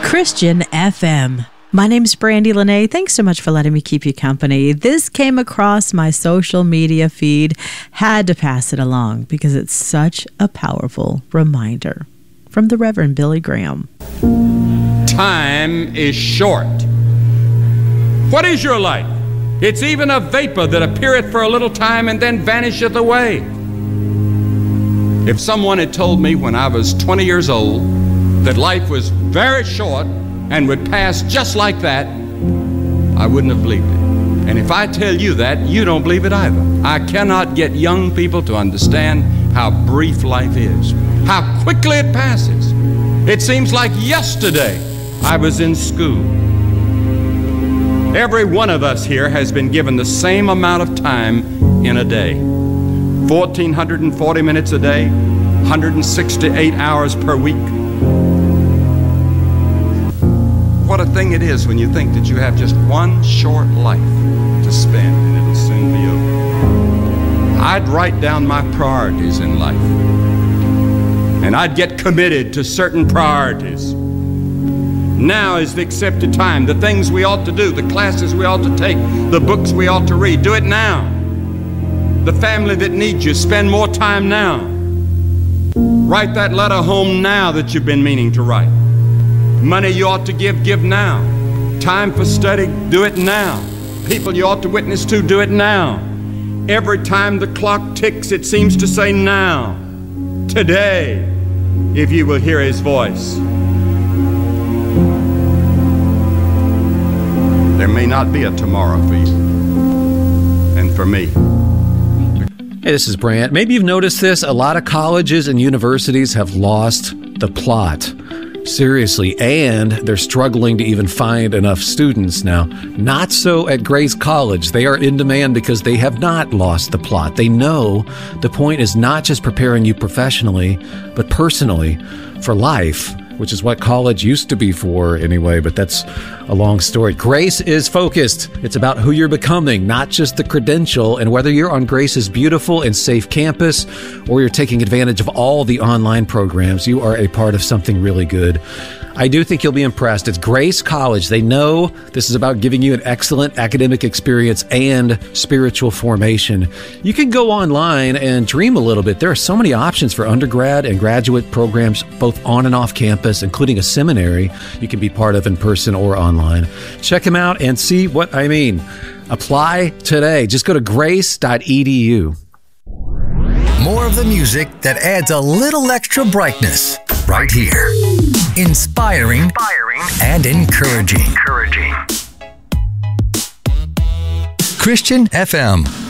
Christian FM. My name's Brandy Lene. Thanks so much for letting me keep you company. This came across my social media feed. Had to pass it along because it's such a powerful reminder from the Reverend Billy Graham. Time is short. What is your life? It's even a vapor that appeareth for a little time and then vanisheth away. If someone had told me when I was 20 years old that life was very short and would pass just like that, I wouldn't have believed it. And if I tell you that, you don't believe it either. I cannot get young people to understand how brief life is, how quickly it passes. It seems like yesterday I was in school. Every one of us here has been given the same amount of time in a day. 1,440 minutes a day, 168 hours per week. What a thing it is when you think that you have just one short life to spend and it'll soon be over. I'd write down my priorities in life, and I'd get committed to certain priorities. Now is the accepted time. The things we ought to do, the classes we ought to take, the books we ought to read, do it now. The family that needs you, spend more time now. Write that letter home now that you've been meaning to write. Money you ought to give now. Time for study, do it now. People you ought to witness to, do it now. Every time the clock ticks, it seems to say now. Today, if you will hear his voice. There may not be a tomorrow for you and for me. Hey, this is Brant. Maybe you've noticed this. A lot of colleges and universities have lost the plot. Seriously, and they're struggling to even find enough students now. Not so at Grace College. They are in demand because they have not lost the plot. They know the point is not just preparing you professionally, but personally for life, which is what college used to be for anyway, but that's a long story. Grace is focused. It's about who you're becoming, not just the credential, and whether you're on Grace's beautiful and safe campus or you're taking advantage of all the online programs, you are a part of something really good. I do think you'll be impressed. It's Grace College. They know this is about giving you an excellent academic experience and spiritual formation. You can go online and dream a little bit. There are so many options for undergrad and graduate programs, both on and off campus, including a seminary you can be part of in person or online. Check them out and see what I mean. Apply today. Just go to grace.edu. More of the music that adds a little extra brightness right here. Inspiring and encouraging. Christian FM.